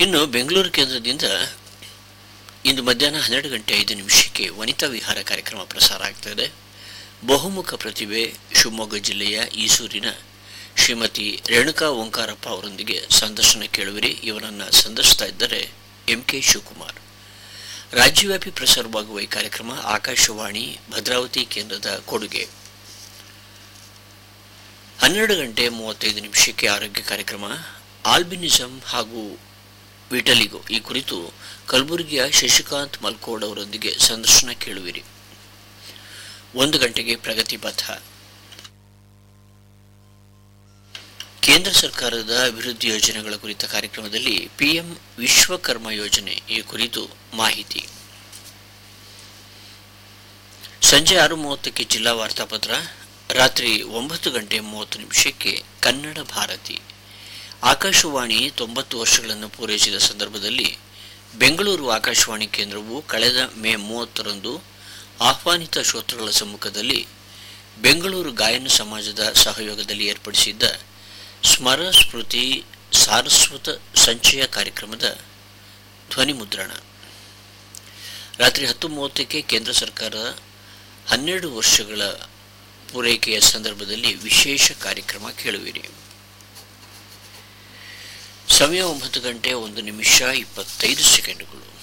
ಇನ್ನು ಬೆಂಗಳೂರು ಕೇಂದ್ರದಿಂದ ಇಂದು ಮಧ್ಯಾಹ್ನ 12:05 ವನಿತಾ ವಿಹಾರ ಕಾರ್ಯಕ್ರಮ ಪ್ರಸಾರ ಆಗ್ತದೆ. ಬಹುಮುಖ ಪ್ರತಿಭೆ ಶಿವಮೊಗ್ಗ ಜಿಲ್ಲೆಯ ಈಸೂರಿನ ಶ್ರೀಮತಿ ರೇಣುಕಾ ಓಂಕಾರಪ್ಪ ಅವರೊಂದಿಗೆ ಸಂದರ್ಶನ ಕೇಳುವಿರಿ. ಇವರನ್ನು ಸಂದರ್ಶಿಸ್ತಾ ಇದ್ದಾರೆ MK ಶಿವಕುಮಾರ್. ರಾಜ್ಯವ್ಯಾಪಿ ಪ್ರಸಾರವಾಗುವ ಈ ಕಾರ್ಯಕ್ರಮ ಆಕಾಶವಾಣಿ ಭದ್ರಾವತಿ ಕೇಂದ್ರದ ಕೊಡುಗೆ. 12:35 ಆರೋಗ್ಯ ಕಾರ್ಯಕ್ರಮ. ಆಲ್ಬಿನಿಸಂ ಹಾಗೂ ವಿಟಲಿಗೋ ಈ ಕುರಿತು ಕಲಬುರಗಿಯ ಶಶಿಕಾಂತ್ ಮಲ್ಕೋಡ್ ಅವರೊಂದಿಗೆ ಸಂದರ್ಶನ ಕೇಳುವಿರಿ. 1 ಗಂಟೆಗೆ ಪ್ರಗತಿ ಪಥ. ಕೇಂದ್ರ ಸರ್ಕಾರದ ಅಭಿವೃದ್ಧಿ ಯೋಜನೆಗಳ ಕುರಿತ ಕಾರ್ಯಕ್ರಮದಲ್ಲಿ PM ವಿಶ್ವಕರ್ಮ ಯೋಜನೆ ಈ ಕುರಿತು ಮಾಹಿತಿ. ಸಂಜೆ 6:30 ಜಿಲ್ಲಾ ವಾರ್ತಾಪತ್ರ. ರಾತ್ರಿ 9:30 ಕನ್ನಡ ಭಾರತಿ. ಆಕಾಶವಾಣಿ 90 ವರ್ಷಗಳನ್ನು ಪೂರೈಸಿದ ಸಂದರ್ಭದಲ್ಲಿ ಬೆಂಗಳೂರು ಆಕಾಶವಾಣಿ ಕೇಂದ್ರವು ಕಳೆದ ಮೇ 30ರಂದು ಆಹ್ವಾನಿತ ಶ್ರೋತೃಗಳ ಸಮ್ಮುಖದಲ್ಲಿ ಬೆಂಗಳೂರು ಗಾಯನ ಸಮಾಜದ ಸಹಯೋಗದಲ್ಲಿ ಏರ್ಪಡಿಸಿದ್ದ ಸ್ಮರ ಸ್ಮೃತಿ ಸಾರಸ್ವತ ಸಂಚಯ ಕಾರ್ಯಕ್ರಮದ ಧ್ವನಿ ಮುದ್ರಣ. ರಾತ್ರಿ 10:30 ಕೇಂದ್ರ ಸರ್ಕಾರ 12 ವರ್ಷಗಳ ಪೂರೈಕೆಯ ಸಂದರ್ಭದಲ್ಲಿ ವಿಶೇಷ ಕಾರ್ಯಕ್ರಮ ಕೇಳುವಿರಿ. ಸಮಯ 9:01:25.